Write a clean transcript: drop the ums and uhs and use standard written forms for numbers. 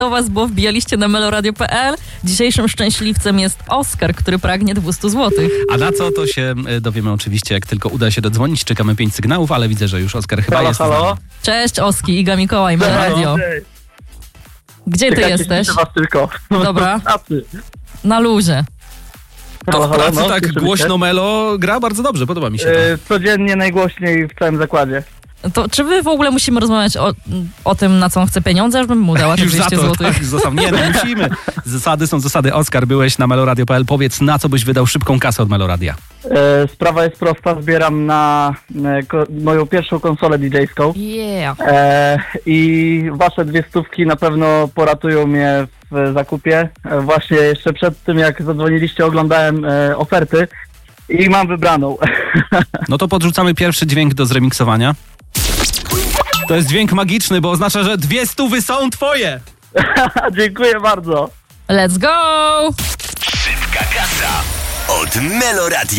do was, bo wbijaliście na meloradio.pl. Dzisiejszym szczęśliwcem jest Oskar, który pragnie 200 zł. A na co, to się dowiemy oczywiście, jak tylko uda się dodzwonić. Czekamy 5 sygnałów, ale widzę, że już Oskar chyba jest. Halo? Cześć Oski, Iga Mikołaj, Meloradio. Gdzie ty jesteś? Was tylko. Dobra. Pracy. Na luzie. To w pracy tak słyszymy głośno się? Melo gra bardzo dobrze, podoba mi się to. Codziennie najgłośniej w całym zakładzie. To czy wy w ogóle musimy rozmawiać o tym, na co on chce pieniądze, aż bym mu dała te Już 200 za to, zł? tak, zostaw. Nie, no musimy. Zasady są zasady. Oskar, byłeś na meloradio.pl. Powiedz, na co byś wydał szybką kasę od Meloradia? Sprawa jest prosta, zbieram na moją pierwszą konsolę DJ-ską. Yeah. I wasze 200 na pewno poratują mnie w zakupie. Właśnie jeszcze przed tym, jak zadzwoniliście, oglądałem oferty i mam wybraną. No to podrzucamy pierwszy dźwięk do zremiksowania. To jest dźwięk magiczny, bo oznacza, że 200 są twoje! Dziękuję bardzo. Let's go! Szybka kasa od Meloradia.